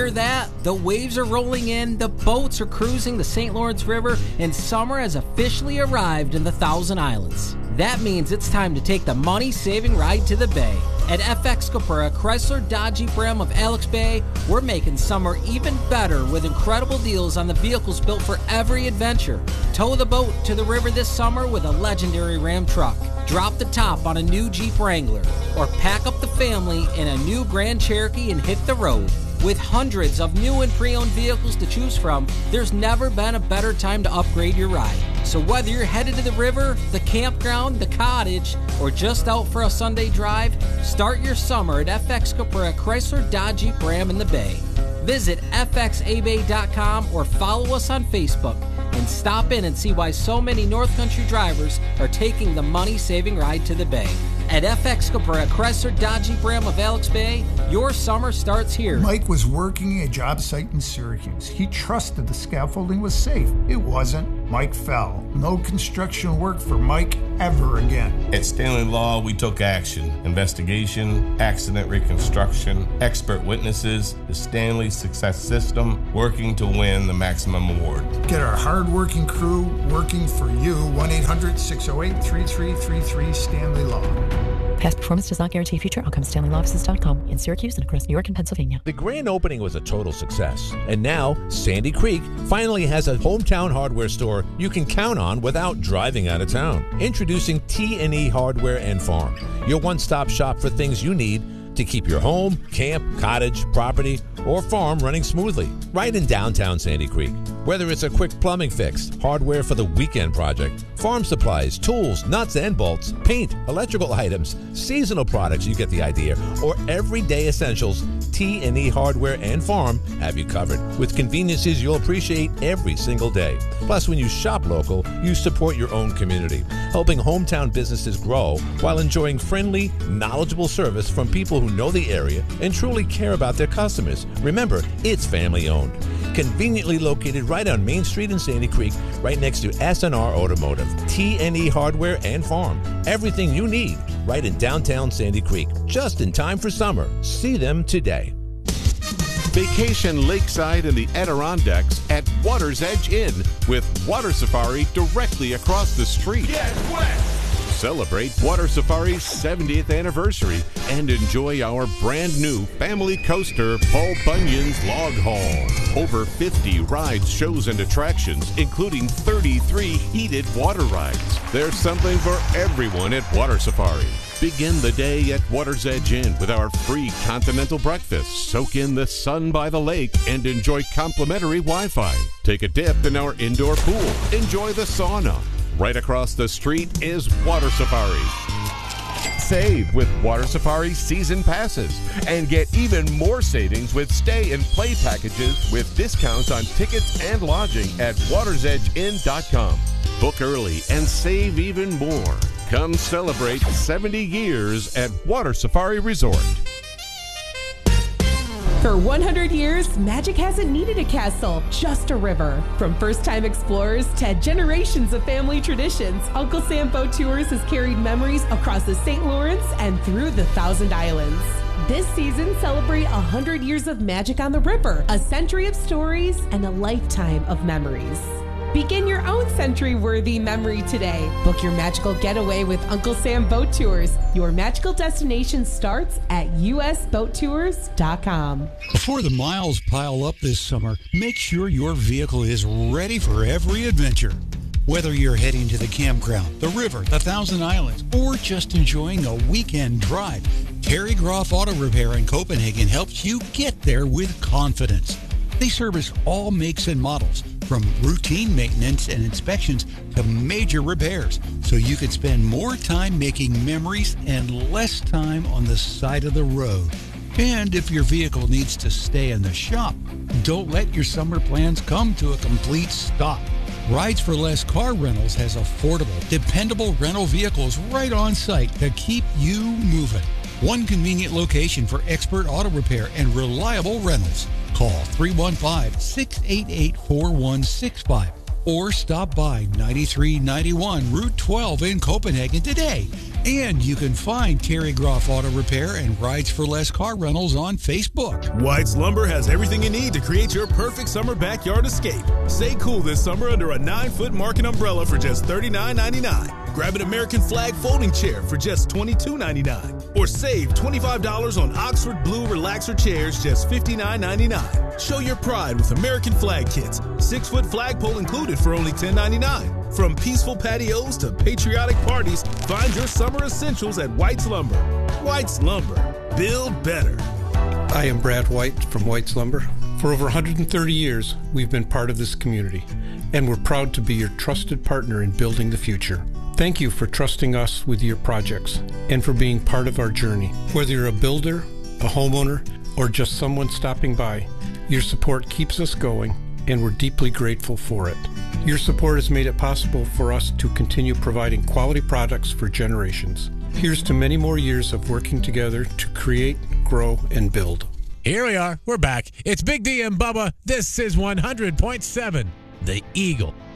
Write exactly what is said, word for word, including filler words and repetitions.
Hear that? The waves are rolling in, the boats are cruising the Saint Lawrence River, and summer has officially arrived in the Thousand Islands. That means it's time to take the money-saving ride to the Bay. At F X Cupra, Chrysler Dodge Jeep Ram of Alex Bay, we're making summer even better with incredible deals on the vehicles built for every adventure. Tow the boat to the river this summer with a legendary Ram truck. Drop the top on a new Jeep Wrangler, or pack up the family in a new Grand Cherokee and hit the road. With hundreds of new and pre-owned vehicles to choose from, there's never been a better time to upgrade your ride. So whether you're headed to the river, the campground, the cottage, or just out for a Sunday drive, start your summer at F X Cupra Chrysler Dodge Jeep Ram in the Bay. Visit f x a bay dot com or follow us on Facebook and stop in and see why so many North Country drivers are taking the money-saving ride to the Bay. At F X Cupra Chrysler Dodge Jeep Ram of Alex Bay, your summer starts here. Mike was working a job site in Syracuse. He trusted the scaffolding was safe. It wasn't. Mike fell. No construction work for Mike ever again. At Stanley Law, we took action. Investigation, accident reconstruction, expert witnesses, the Stanley Success System, working to win the maximum award. Get our hard-working crew working for you. one eight hundred six oh eight three three three three Stanley Law. Past performance does not guarantee future outcomes. Stanley Law Offices dot com in Syracuse and across New York and Pennsylvania. The grand opening was a total success. And now, Sandy Creek finally has a hometown hardware store you can count on without driving out of town. Introducing T and E Hardware and Farm, your one-stop shop for things you need to keep your home, camp, cottage, property, or farm running smoothly. Right in downtown Sandy Creek. Whether it's a quick plumbing fix, hardware for the weekend project, farm supplies, tools, nuts and bolts, paint, electrical items, seasonal products, you get the idea, or everyday essentials, T and E Hardware and Farm have you covered with conveniences you'll appreciate every single day. Plus, when you shop local, you support your own community, helping hometown businesses grow while enjoying friendly, knowledgeable service from people who know the area and truly care about their customers. Remember, it's family owned. Conveniently located right on Main Street in Sandy Creek, right next to S and R Automotive. T and E Hardware and Farm. Everything you need right in downtown Sandy Creek. Just in time for summer. See them today. Vacation lakeside in the Adirondacks at Water's Edge Inn with Water Safari directly across the street. Get wet! Celebrate Water Safari's seventieth anniversary and enjoy our brand new family coaster, Paul Bunyan's Log Haul. Over fifty rides, shows, and attractions, including thirty-three heated water rides. There's something for everyone at Water Safari. Begin the day at Water's Edge Inn with our free continental breakfast. Soak in the sun by the lake and enjoy complimentary Wi-Fi. Take a dip in our indoor pool. Enjoy the sauna. Right across the street is Water Safari. Save with Water Safari season passes and get even more savings with stay and play packages with discounts on tickets and lodging at waters edge inn dot com. Book early and save even more. Come celebrate seventy years at Water Safari Resort. For one hundred years, magic hasn't needed a castle, just a river. From first-time explorers to generations of family traditions, Uncle Sam Boat Tours has carried memories across the Saint Lawrence and through the Thousand Islands. This season, celebrate one hundred years of magic on the river, a century of stories, and a lifetime of memories. Begin your own century-worthy memory today. Book your magical getaway with Uncle Sam Boat Tours. Your magical destination starts at u s boat tours dot com. Before the miles pile up this summer, make sure your vehicle is ready for every adventure. Whether you're heading to the campground, the river, the Thousand Islands, or just enjoying a weekend drive, Terry Groff Auto Repair in Copenhagen helps you get there with confidence. They service all makes and models, from routine maintenance and inspections to major repairs, so you can spend more time making memories and less time on the side of the road. And if your vehicle needs to stay in the shop, don't let your summer plans come to a complete stop. Rides for Less Car Rentals has affordable, dependable rental vehicles right on site to keep you moving. One convenient location for expert auto repair and reliable rentals. Call three one five, six eight eight, four one six five or stop by ninety-three ninety-one Route twelve in Copenhagen today And you can find Terry Groff Auto Repair and Rides for Less Car Rentals on Facebook. White's Lumber has everything you need to create your perfect summer backyard escape. Stay cool this summer under a nine-foot market umbrella for just thirty-nine ninety-nine. Grab an American flag folding chair for just twenty-two ninety-nine. Or save twenty-five dollars on Oxford Blue Relaxer chairs, just fifty-nine ninety-nine. Show your pride with American flag kits. Six-foot flagpole included for only ten ninety-nine. From peaceful patios to patriotic parties, find your summer essentials at White's Lumber. White's Lumber. Build better. I am Brad White from White's Lumber. For over one hundred thirty years, we've been part of this community, and we're proud to be your trusted partner in building the future. Thank you for trusting us with your projects and for being part of our journey. Whether you're a builder, a homeowner, or just someone stopping by, your support keeps us going, and we're deeply grateful for it. Your support has made it possible for us to continue providing quality products for generations. Here's to many more years of working together to create, grow, and build. Here we are. We're back. It's Big D and Bubba. This is one hundred point seven The Eagle.